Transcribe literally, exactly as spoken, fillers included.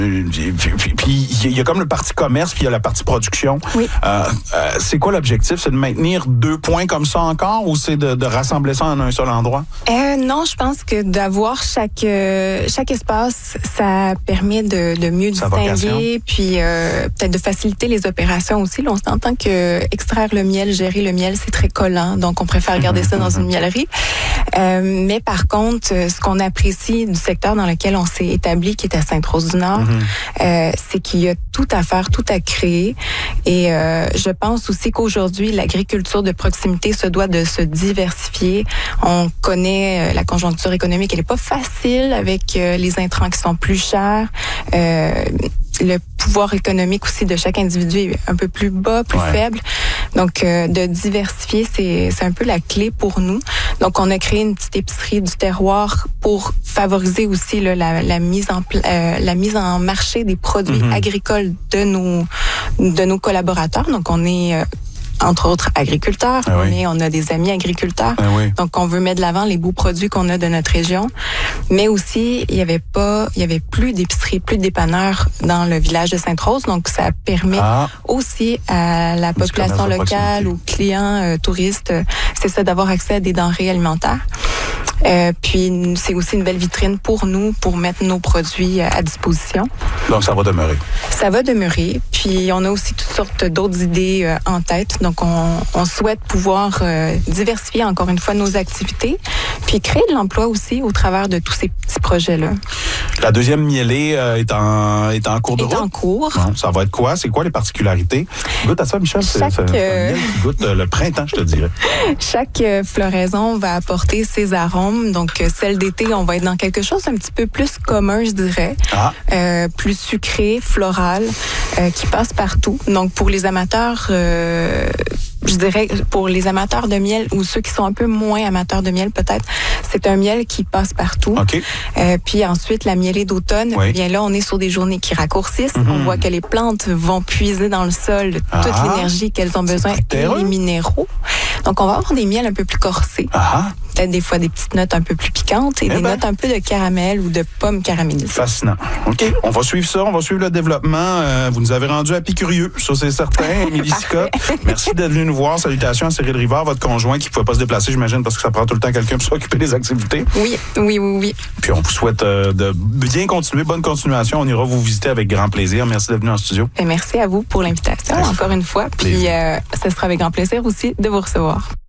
Puis il y a comme le parti commerce, puis il y a la partie production. Oui. Euh, euh, c'est quoi l'objectif? C'est de maintenir deux points comme ça encore ou c'est de, de rassembler ça en un seul endroit? Euh, non, je pense que d'avoir chaque euh, chaque espace, ça permet de, de mieux Sa distinguer, vocation. puis euh, peut-être de faciliter les opérations aussi. Là, on s'entend que extraire le miel, gérer le miel, c'est très collant, donc on préfère garder ça dans une miellerie. Euh, mais par contre, ce qu'on apprécie du secteur dans lequel on s'est établi, qui est à Sainte-Rose-du-Nord, Mm-hmm. euh, c'est qu'il y a tout à faire, tout à créer. Et euh, je pense aussi qu'aujourd'hui, l'agriculture de proximité se doit de se diversifier. On connaît euh, la conjoncture économique, elle n'est pas facile avec euh, les intrants qui sont plus chers. Euh, le pouvoir économique aussi de chaque individu est un peu plus bas, plus ouais. faible. Donc, euh, de diversifier, c'est, c'est un peu la clé pour nous. Donc, on a créé une petite épicerie du terroir pour favoriser aussi là, la, la mise en pla- euh, la mise en marché des produits Mm-hmm. agricoles de nos de nos collaborateurs. Donc, on est euh, entre autres agriculteurs, Ah oui. mais on a des amis agriculteurs. Ah oui. Donc, on veut mettre de l'avant les beaux produits qu'on a de notre région. Mais aussi, il y avait pas, il y avait plus d'épiceries, plus de dépanneurs dans le village de Sainte-Rose. Donc, ça permet Ah. aussi à la Du population commerce de locale, proximité. aux clients, euh, touristes, euh, c'est ça, d'avoir accès à des denrées alimentaires. Euh, puis, c'est aussi une belle vitrine pour nous, pour mettre nos produits euh, à disposition. Donc, ça va demeurer. Ça va demeurer. Puis, on a aussi toutes sortes d'autres idées euh, en tête. Donc, on, on souhaite pouvoir euh, diversifier encore une fois nos activités, puis créer de l'emploi aussi au travers de tous ces petits projets-là. La deuxième mielée euh, est, en, est en cours de Est route? en cours. Bon, ça va être quoi? C'est quoi les particularités? Goûte à ça, Michel. C'est, Chaque, c'est, c'est un euh, miel qui goûte euh, le printemps, je te dirais. Chaque euh, floraison va apporter ses arômes. Donc, euh, celle d'été, on va être dans quelque chose un petit peu plus commun, je dirais. Ah. Euh, plus sucré, floral, euh, qui passe partout. Donc, pour les amateurs, euh, je dirais, pour les amateurs de miel ou ceux qui sont un peu moins amateurs de miel, peut-être, c'est un miel qui passe partout. OK. Euh, puis ensuite, la mielée d'automne, Oui. bien là, on est sur des journées qui raccourcissent. Mm-hmm. On voit que les plantes vont puiser dans le sol toute Ah. l'énergie qu'elles ont besoin plus et terreux. les minéraux. Donc, on va avoir des miels un peu plus corsés. Ah. Peut-être des fois des petites notes un peu plus piquantes et Eh des ben. notes un peu de caramel ou de pommes caramélisées. Fascinant. OK. On va suivre ça. On va suivre le développement. Euh, vous nous avez rendu apicurieux. Ça, c'est certain. Émilie Sicotte, merci d'être venue nous voir. Salutations à Cyril Rivard, votre conjoint qui ne pouvait pas se déplacer, j'imagine, parce que ça prend tout le temps quelqu'un pour s'occuper des activités. Oui, oui, oui, oui. Puis on vous souhaite euh, de bien continuer. Bonne continuation. On ira vous visiter avec grand plaisir. Merci d'être venu en studio. Et merci à vous pour l'invitation, Merci. encore une fois. Puis, Plaisir. euh, ce sera avec grand plaisir aussi de vous recevoir.